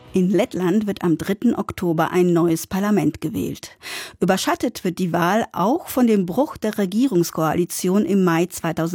In Lettland wird am 3. Oktober ein neues Parlament gewählt. Überschattet wird die Wahl auch von dem Bruch der Regierungskoalition im Mai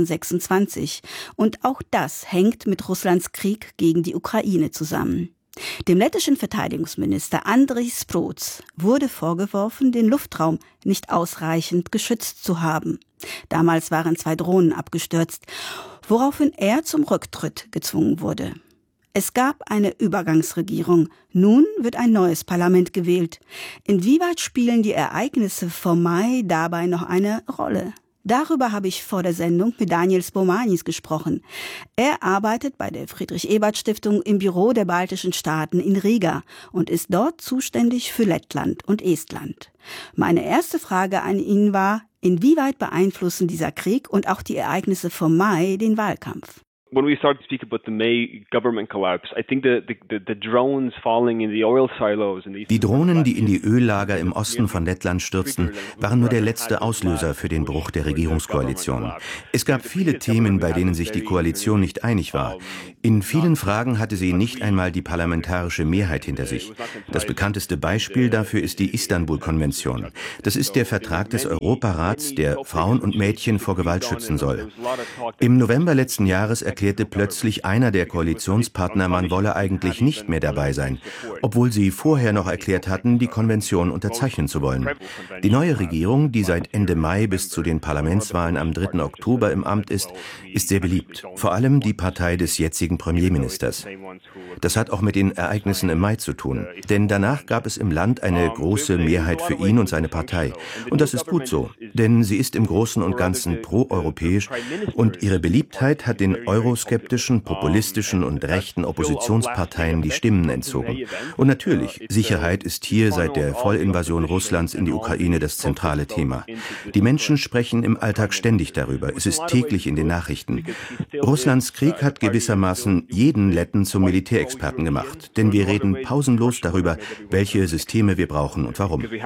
2026. Und auch das hängt mit Russlands Krieg gegen die Ukraine zusammen. Dem lettischen Verteidigungsminister Andris Spruds wurde vorgeworfen, den Luftraum nicht ausreichend geschützt zu haben. Damals waren 2 Drohnen abgestürzt, woraufhin er zum Rücktritt gezwungen wurde. Es gab eine Übergangsregierung. Nun wird ein neues Parlament gewählt. Inwieweit spielen die Ereignisse vom Mai dabei noch eine Rolle? Darüber habe ich vor der Sendung mit Daniel Spomanis gesprochen. Er arbeitet bei der Friedrich-Ebert-Stiftung im Büro der baltischen Staaten in Riga und ist dort zuständig für Lettland und Estland. Meine erste Frage an ihn war, inwieweit beeinflussen dieser Krieg und auch die Ereignisse vom Mai den Wahlkampf? When we started to speak about the May government collapse, I think the drones falling in the oil silos in the Die Drohnen, die in die Öllager im Osten von Lettland stürzten, waren nur der letzte Auslöser für den Bruch der Regierungskoalition. Es gab viele Themen, bei denen sich die Koalition nicht einig war. In vielen Fragen hatte sie nicht einmal die parlamentarische Mehrheit hinter sich. Das bekannteste Beispiel dafür ist die Istanbul-Konvention. Das ist der Vertrag des Europarats, der Frauen und Mädchen vor Gewalt schützen soll. Im November letzten Jahres erklärte plötzlich einer der Koalitionspartner, man wolle eigentlich nicht mehr dabei sein, obwohl sie vorher noch erklärt hatten, die Konvention unterzeichnen zu wollen. Die neue Regierung, die seit Ende Mai bis zu den Parlamentswahlen am 3. Oktober im Amt ist sehr beliebt, vor allem die Partei des jetzigen Premierministers. Das hat auch mit den Ereignissen im Mai zu tun, denn danach gab es im Land eine große Mehrheit für ihn und seine Partei. Und das ist gut so, denn sie ist im Großen und Ganzen proeuropäisch und ihre Beliebtheit hat den euroskeptischen, populistischen und rechten Oppositionsparteien die Stimmen entzogen. Und natürlich, Sicherheit ist hier seit der Vollinvasion Russlands in die Ukraine das zentrale Thema. Die Menschen sprechen im Alltag ständig darüber. Es ist täglich in den Nachrichten. Russlands Krieg hat gewissermaßen jeden Letten zum Militärexperten gemacht. Denn wir reden pausenlos darüber, welche Systeme wir brauchen und warum. Wir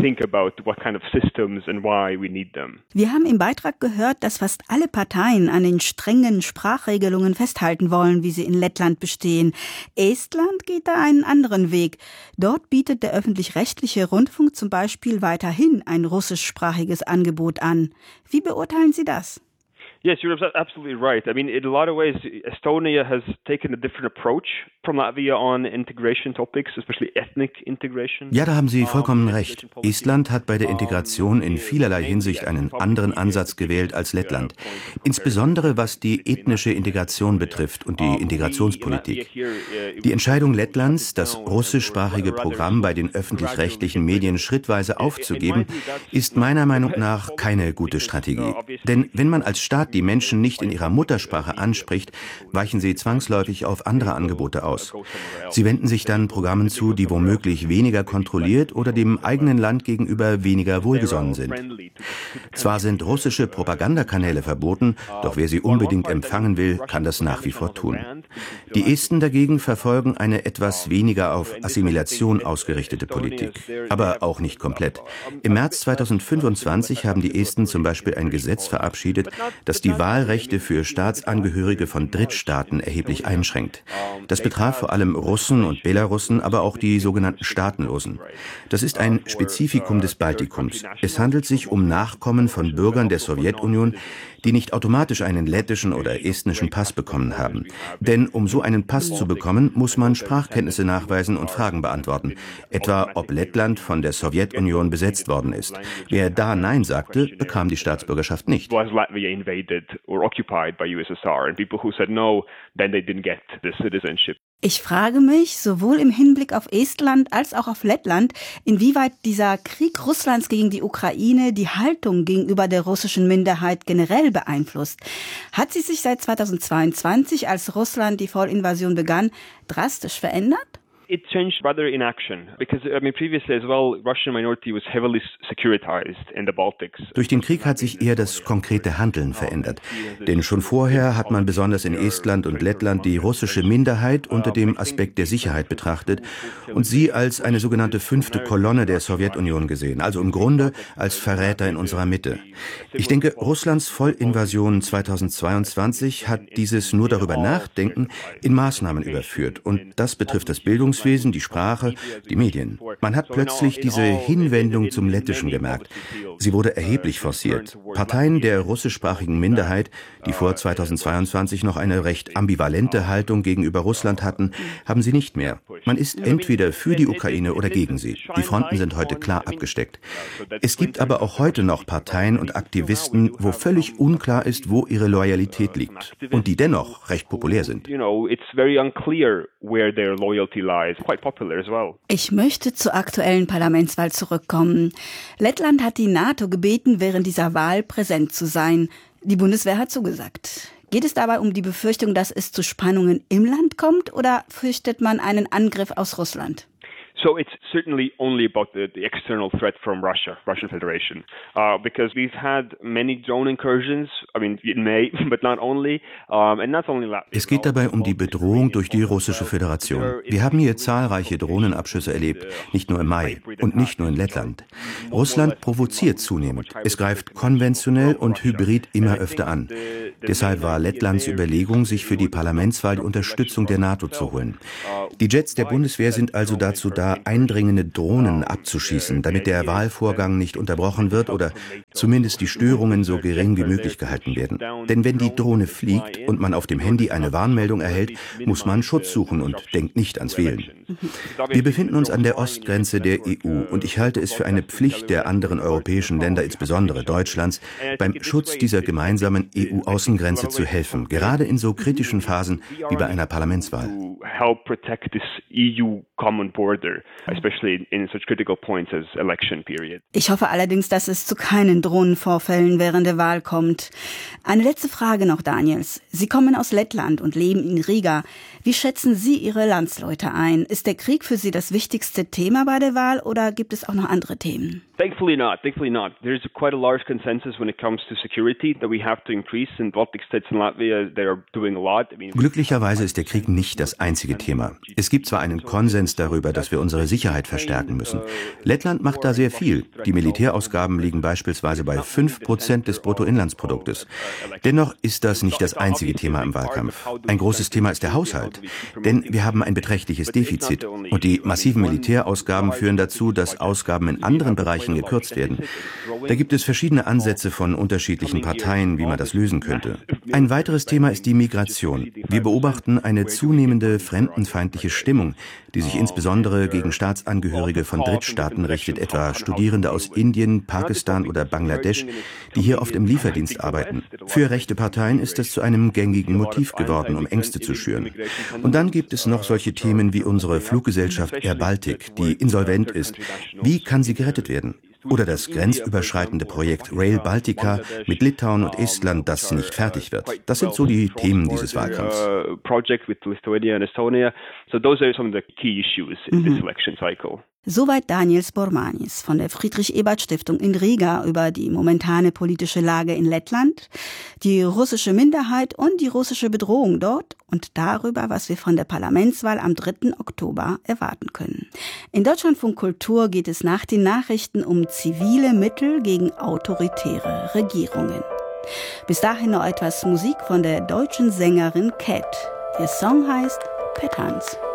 haben im Beitrag gehört, dass fast alle Parteien an den strengen Sprachregelungen festhalten wollen, wie sie in Lettland bestehen. Estland geht da einen anderen Weg. Dort bietet der öffentlich-rechtliche Rundfunk zum Beispiel weiterhin ein russischsprachiges Angebot an. Wie beurteilen Sie das? Yes, you're absolutely right. I mean, in a lot of ways, Estonia has taken a different approach from Latvia on integration topics, especially ethnic integration. Ja, da haben Sie vollkommen recht. Estland hat bei der Integration in vielerlei Hinsicht einen anderen Ansatz gewählt als Lettland. Insbesondere was die ethnische Integration betrifft und die Integrationspolitik. Die Entscheidung Lettlands, das russischsprachige Programm bei den öffentlich-rechtlichen Medien schrittweise aufzugeben, ist meiner Meinung nach keine gute Strategie. Denn wenn man als Staat die Menschen nicht in ihrer Muttersprache anspricht, weichen sie zwangsläufig auf andere Angebote aus. Sie wenden sich dann Programmen zu, die womöglich weniger kontrolliert oder dem eigenen Land gegenüber weniger wohlgesonnen sind. Zwar sind russische Propagandakanäle verboten, doch wer sie unbedingt empfangen will, kann das nach wie vor tun. Die Esten dagegen verfolgen eine etwas weniger auf Assimilation ausgerichtete Politik, aber auch nicht komplett. Im März 2025 haben die Esten zum Beispiel ein Gesetz verabschiedet, das die Wahlrechte für Staatsangehörige von Drittstaaten erheblich einschränkt. Das betraf vor allem Russen und Belarussen, aber auch die sogenannten Staatenlosen. Das ist ein Spezifikum des Baltikums. Es handelt sich um Nachkommen von Bürgern der Sowjetunion, die nicht automatisch einen lettischen oder estnischen Pass bekommen haben. Denn um so einen Pass zu bekommen, muss man Sprachkenntnisse nachweisen und Fragen beantworten. Etwa, ob Lettland von der Sowjetunion besetzt worden ist. Wer da Nein sagte, bekam die Staatsbürgerschaft nicht. Ich frage mich, sowohl im Hinblick auf Estland als auch auf Lettland, inwieweit dieser Krieg Russlands gegen die Ukraine die Haltung gegenüber der russischen Minderheit generell beeinflusst. Hat sie sich seit 2022, als Russland die Vollinvasion begann, drastisch verändert? It changed rather in action because previously as well Russian minority was heavily securitized in the Baltics. Durch den Krieg hat sich eher das konkrete Handeln verändert. Denn schon vorher hat man besonders in Estland und Lettland die russische Minderheit unter dem Aspekt der Sicherheit betrachtet und sie als eine sogenannte 5. Kolonne der Sowjetunion gesehen, also im Grunde als Verräter in unserer Mitte. Ich denke, Russlands Vollinvasion 2022 hat dieses nur darüber nachdenken in Maßnahmen überführt und das betrifft das Bildungssystem, Bildungswesen, die Sprache, die Medien. Man hat plötzlich diese Hinwendung zum Lettischen gemerkt. Sie wurde erheblich forciert. Parteien der russischsprachigen Minderheit, die vor 2022 noch eine recht ambivalente Haltung gegenüber Russland hatten, haben sie nicht mehr. Man ist entweder für die Ukraine oder gegen sie. Die Fronten sind heute klar abgesteckt. Es gibt aber auch heute noch Parteien und Aktivisten, wo völlig unklar ist, wo ihre Loyalität liegt und die dennoch recht populär sind. Ich möchte zur aktuellen Parlamentswahl zurückkommen. Lettland hat die NATO gebeten, während dieser Wahl präsent zu sein. Die Bundeswehr hat zugesagt. Geht es dabei um die Befürchtung, dass es zu Spannungen im Land kommt, oder fürchtet man einen Angriff aus Russland? So it's certainly only about the external threat from Russian Federation, because we've had many drone incursions, in May, but not only, and not only Latvia. Es geht dabei um die Bedrohung durch die russische Föderation. Wir haben hier zahlreiche Drohnenabschüsse erlebt, nicht nur im Mai und nicht nur in Lettland. Russland provoziert zunehmend. Es greift konventionell und hybrid immer öfter an. Deshalb war Lettlands Überlegung, sich für die Parlamentswahl die Unterstützung der NATO zu holen. Die Jets der Bundeswehr sind also dazu da, eindringende Drohnen abzuschießen, damit der Wahlvorgang nicht unterbrochen wird oder zumindest die Störungen so gering wie möglich gehalten werden. Denn wenn die Drohne fliegt und man auf dem Handy eine Warnmeldung erhält, muss man Schutz suchen und denkt nicht ans Wählen. Wir befinden uns an der Ostgrenze der EU und ich halte es für eine Pflicht der anderen europäischen Länder, insbesondere Deutschlands, beim Schutz dieser gemeinsamen EU-Außengrenze zu helfen, gerade in so kritischen Phasen wie bei einer Parlamentswahl. Ich hoffe allerdings, dass es zu keinen Drohnenvorfällen während der Wahl kommt. Eine letzte Frage noch, Daniels. Sie kommen aus Lettland und leben in Riga. Wie schätzen Sie Ihre Landsleute ein? Ist der Krieg für Sie das wichtigste Thema bei der Wahl oder gibt es auch noch andere Themen? Thankfully not. There's quite a large consensus when it comes to security that we have to increase, and Baltic states and Latvia, they are doing a lot. Glücklicherweise ist der Krieg nicht das einzige Thema. Es gibt zwar einen Konsens darüber, dass wir unsere Sicherheit verstärken müssen. Lettland macht da sehr viel. Die Militärausgaben liegen beispielsweise bei 5% des Bruttoinlandsproduktes. Dennoch ist das nicht das einzige Thema im Wahlkampf. Ein großes Thema ist der Haushalt. Denn wir haben ein beträchtliches Defizit. Und die massiven Militärausgaben führen dazu, dass Ausgaben in anderen Bereichen gekürzt werden. Da gibt es verschiedene Ansätze von unterschiedlichen Parteien, wie man das lösen könnte. Ein weiteres Thema ist die Migration. Wir beobachten eine zunehmende fremdenfeindliche Stimmung, die sich insbesondere gegen Staatsangehörige von Drittstaaten richtet, etwa Studierende aus Indien, Pakistan oder Bangladesch, die hier oft im Lieferdienst arbeiten. Für rechte Parteien ist es zu einem gängigen Motiv geworden, um Ängste zu schüren. Und dann gibt es noch solche Themen wie unsere Fluggesellschaft Air Baltic, die insolvent ist. Wie kann sie gerettet werden? Oder das grenzüberschreitende Projekt Rail Baltica mit Litauen und Estland, das nicht fertig wird. Das sind so die Themen dieses Wahlkampfs. Soweit Daniels Bormanis von der Friedrich-Ebert-Stiftung in Riga über die momentane politische Lage in Lettland, die russische Minderheit und die russische Bedrohung dort und darüber, was wir von der Parlamentswahl am 3. Oktober erwarten können. In Deutschlandfunk Kultur geht es nach den Nachrichten um zivile Mittel gegen autoritäre Regierungen. Bis dahin noch etwas Musik von der deutschen Sängerin Cat. Ihr Song heißt Patterns.